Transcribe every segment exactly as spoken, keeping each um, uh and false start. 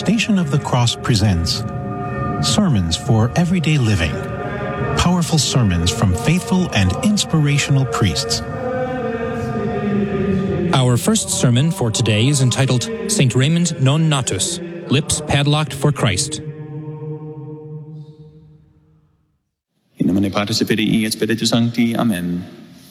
Station of the Cross presents Sermons for Everyday Living. Powerful sermons from faithful and inspirational priests. Our first sermon for today is entitled Saint Raymond Non Natus, Lips Padlocked for Christ. In nomine Patris et Filii et Spiritus Sancti. Amen.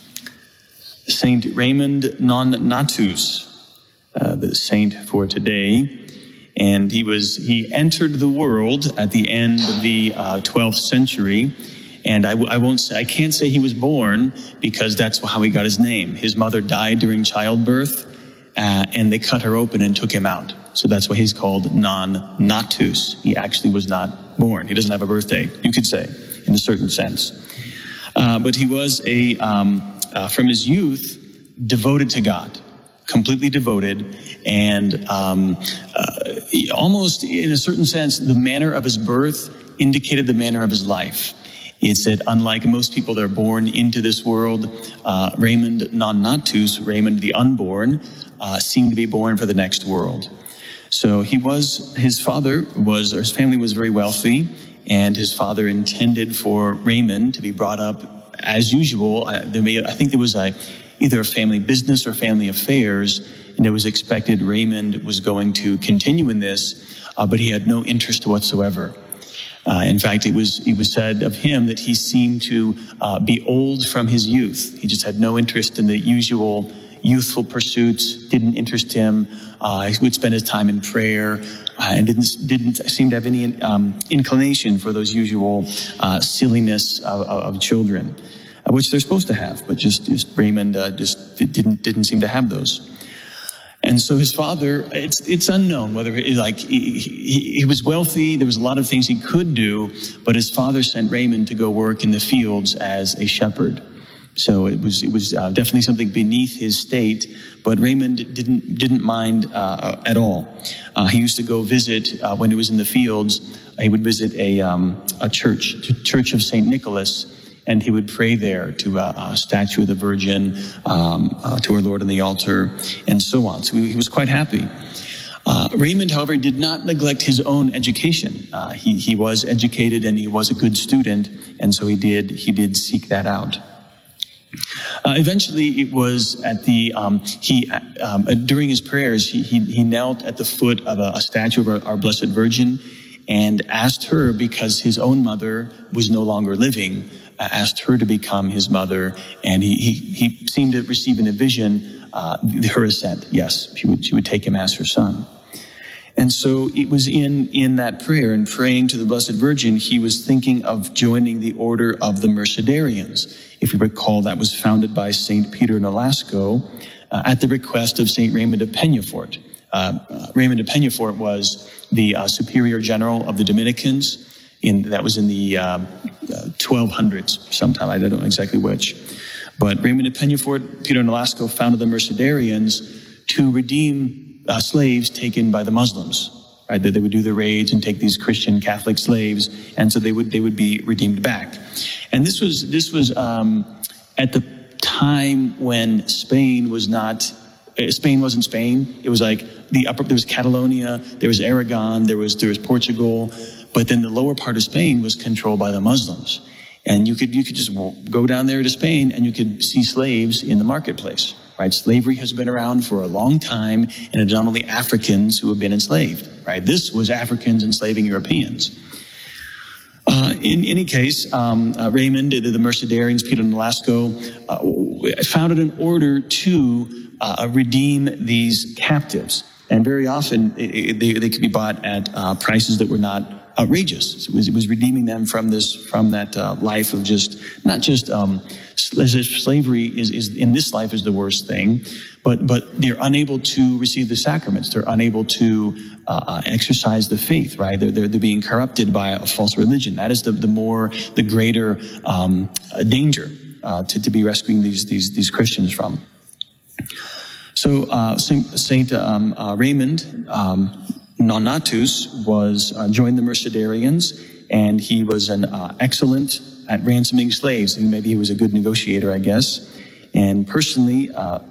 Saint Raymond Non Natus, uh, the saint for today, and he was he entered the world at the end of the uh, twelfth century. And I, I won't say, I can't say he was born because that's how he got his name. His mother died during childbirth, uh, and they cut her open and took him out. So that's why he's called Non Natus. He actually was not born. He doesn't have a birthday, you could say, in a certain sense. Uh, but he was a, um, uh, from his youth, devoted to God, completely devoted, and um, uh, almost in a certain sense, the manner of his birth indicated the manner of his life. It's that unlike most people that are born into this world, uh, Raymond Non Natus, Raymond the unborn, uh, seemed to be born for the next world. So he was, his father was, or his family was very wealthy, and his father intended for Raymond to be brought up as usual. Uh, there may, I think there was a, either a family business or family affairs, and it was expected Raymond was going to continue in this, uh, but he had no interest whatsoever. Uh, in fact, it was it was said of him that he seemed to uh, be old from his youth. He just had no interest in the usual youthful pursuits, didn't interest him. Uh, he would spend his time in prayer uh, and didn't didn't seem to have any um, inclination for those usual uh, silliness of, of children, uh, which they're supposed to have. But just, just Raymond uh, just didn't didn't seem to have those. And so his father, it's it's unknown whether he, like he, he, he was wealthy. There was a lot of things he could do, but his father sent Raymond to go work in the fields as a shepherd. So it was it was uh, definitely something beneath his state. But Raymond didn't didn't mind uh, at all. Uh, he used to go visit uh, when he was in the fields. He would visit a um, a church, Church of Saint Nicholas. And he would pray there to a, a statue of the Virgin, um, uh, to our Lord on the altar, and so on. So he, he was quite happy. Uh, Raymond, however, did not neglect his own education. Uh, he, he was educated and he was a good student, and so he did he did seek that out. Uh, eventually, it was at the um, he um, during his prayers he, he he knelt at the foot of a, a statue of our, our Blessed Virgin, and asked her, because his own mother was no longer living, asked her to become his mother, and he he, he seemed to receive in a vision uh, her assent. Yes, she would she would take him as her son. And so it was in in that prayer and praying to the Blessed Virgin, he was thinking of joining the order of the Mercedarians. If you recall, that was founded by Saint Peter Nolasco uh, at the request of Saint Raymond of Peñafort. Uh, uh, Raymond of Peñafort was the uh, superior general of the Dominicans. In, that was in the uh, uh, twelve hundreds sometime, I don't know exactly which. But Raymond of Peñafort, Peter Nolasco founded the Mercedarians to redeem uh, slaves taken by the Muslims. Right? That they would do the raids and take these Christian Catholic slaves, and so they would they would be redeemed back. And this was this was um, at the time when Spain was not. Spain wasn't Spain. It was like the upper. There was Catalonia, there was Aragon, there was there was Portugal. But then the lower part of Spain was controlled by the Muslims. And you could you could just go down there to Spain and you could see slaves in the marketplace, right? Slavery has been around for a long time, and it's not only Africans who have been enslaved, right? This was Africans enslaving Europeans. Uh, in any case, um, uh, Raymond, the, the Mercedarians, Peter Nolasco, uh, founded an order to uh, redeem these captives. And very often it, it, they, they could be bought at uh, prices that were not outrageous. It was, it was redeeming them from this, from that uh, life of just, not just um, slavery is, is in this life is the worst thing, but but they're unable to receive the sacraments. They're unable to uh, exercise the faith. Right? They're, they're they're being corrupted by a false religion. That is the the more the greater um, danger uh, to to be rescuing these these these Christians from. So uh, Saint, Saint um, uh, Raymond. Um, Non Natus was uh, joined the Mercedarians, and he was an uh, excellent at ransoming slaves, and maybe he was a good negotiator, I guess. And personally, uh,